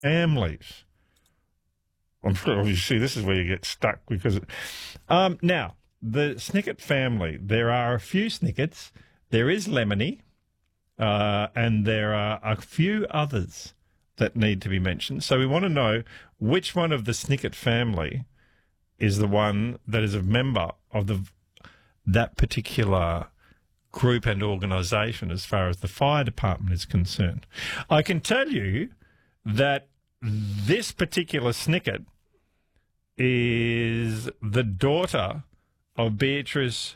families. I'm sure you see this is where you get stuck because now the snicket family. There are a few snickets. There is lemony, and there are a few others that need to be mentioned. So we want to know which one of the snicket family is the one that is a member of that particular group and organisation as far as the fire department is concerned. I can tell you that this particular snicket is the daughter of Beatrice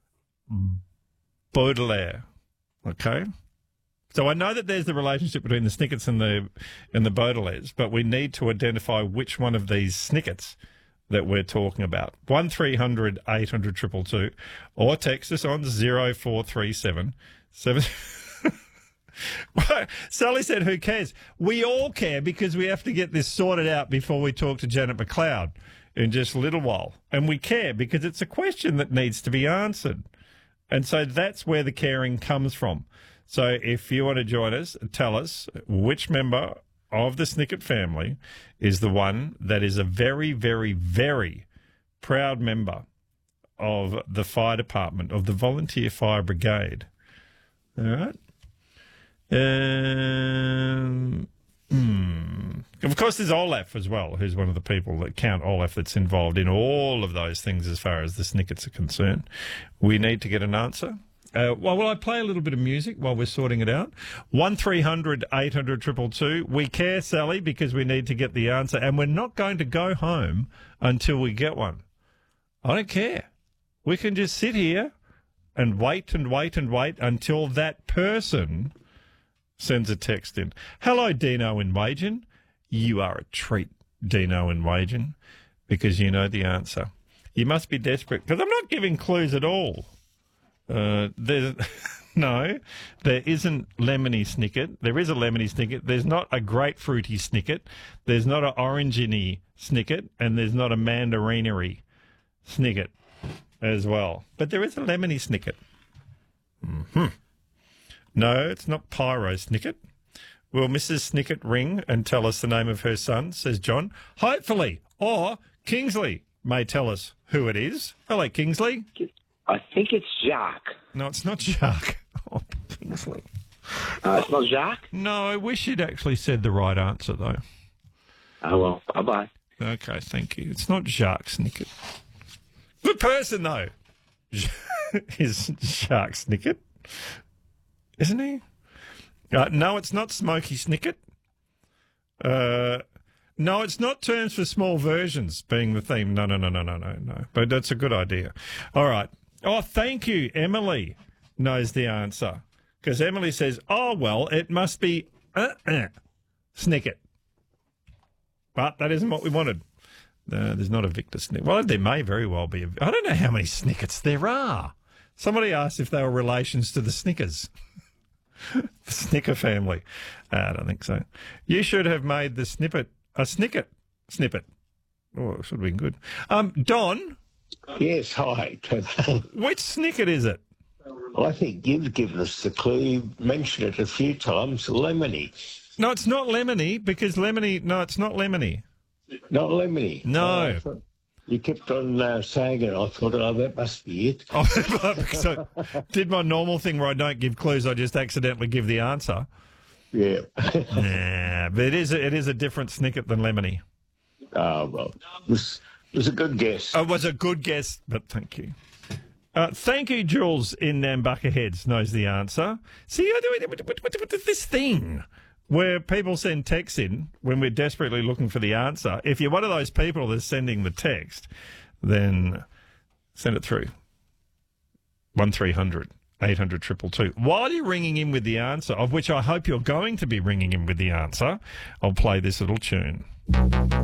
Baudelaire. Okay? So I know that there's the relationship between the snickets and the Baudelaires, but we need to identify which one of these snickets that we're talking about. 1300 800 222 or text us on 0437 Sally said, who cares? We all care because we have to get this sorted out before we talk to Janet McLeod in just a little while. And we care because it's a question that needs to be answered. And so that's where the caring comes from. So if you want to join us, tell us which member of the Snicket family is the one that is a very, very, very proud member of the fire department, of the Volunteer Fire Brigade. All right? Of course, there's Olaf as well, who's one of the people that count Olaf that's involved in all of those things as far as the Snickets are concerned. We need to get an answer. Will I play a little bit of music while we're sorting it out? 1300 800 222. We care, Sally, because we need to get the answer, and we're not going to go home until we get one. I don't care. We can just sit here and wait and wait and wait until that person sends a text in. Hello, Dino in Wagen. You are a treat, Dino in Wagen, because you know the answer. You must be desperate, because I'm not giving clues at all. No, there isn't lemony snicket. There is a lemony snicket. There's not a grapefruity snicket. There's not an orangey snicket, and there's not a mandarinery snicket as well. But there is a lemony snicket. Mm-hmm. No, it's not Pyro Snicket. Will Mrs. Snicket ring and tell us the name of her son, says John? Hopefully. Or Kingsley may tell us who it is. Hello, Kingsley. I think it's Jacques. No, it's not Jacques. Oh, Kingsley. It's not Jacques? No, I wish you'd actually said the right answer, though. Oh, well, bye-bye. Okay, thank you. It's not Jacques Snicket. Good person, though. Is Jacques Snicket. Isn't he? No, it's not Smoky Snicket. No, it's not Terms for Small Versions being the theme. No. But that's a good idea. All right. Oh, thank you. Emily knows the answer. Because Emily says, oh, well, it must be Snicket. But that isn't what we wanted. There's not a Victor Snicket. Well, there may very well be. I don't know how many Snickets there are. Somebody asked if they were relations to the Snickers. The Snicker family. I don't think so. You should have made the snippet a snippet. Oh, it should have been good. Don? Yes, hi. Which snicket is it? Well, I think you've given us the clue. You mentioned it a few times, lemony. No, it's not lemony because lemony... No, it's not lemony. Not lemony? No. You kept on saying it. I thought, oh, that must be it. Oh, so did my normal thing where I don't give clues, I just accidentally give the answer. Yeah. Nah, but it is a different snicket than lemony. Oh, well, it was a good guess. It was a good guess, but thank you. Thank you, Jules in Nambucca Heads knows the answer. See, this thing where people send texts in when we're desperately looking for the answer. If you're one of those people that's sending the text, then send it through. 1300 800 222. While you're ringing in with the answer, of which I hope you're going to be ringing in with the answer, I'll play this little tune.